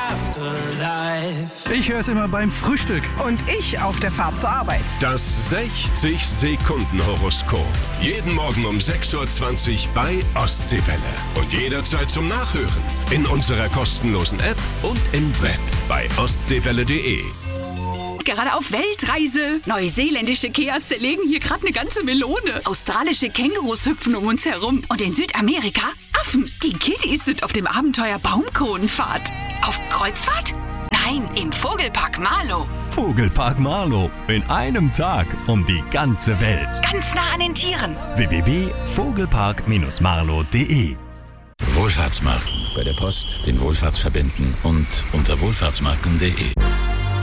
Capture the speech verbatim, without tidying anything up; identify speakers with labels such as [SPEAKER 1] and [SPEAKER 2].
[SPEAKER 1] Ich höre es immer beim Frühstück.
[SPEAKER 2] Und ich auf der Fahrt zur Arbeit.
[SPEAKER 3] Das sechzig Sekunden Horoskop. Jeden Morgen um sechs Uhr zwanzig bei Ostseewelle. Und jederzeit zum Nachhören. In unserer kostenlosen App und im Web bei ostseewelle punkt de.
[SPEAKER 4] Gerade auf Weltreise. Neuseeländische Keas zerlegen hier gerade eine ganze Melone. Australische Kängurus hüpfen um uns herum. Und in Südamerika Affen. Die Kiddies sind auf dem Abenteuer Baumkronenfahrt. Auf Kreuzfahrt? Nein, im Vogelpark Marlow.
[SPEAKER 5] Vogelpark Marlow. In einem Tag um die ganze Welt.
[SPEAKER 4] Ganz nah an den Tieren.
[SPEAKER 5] w w w punkt vogelpark Bindestrich marlow punkt de.
[SPEAKER 6] Wohlfahrtsmarken. Bei der Post den Wohlfahrtsverbänden und unter wohlfahrtsmarken punkt de.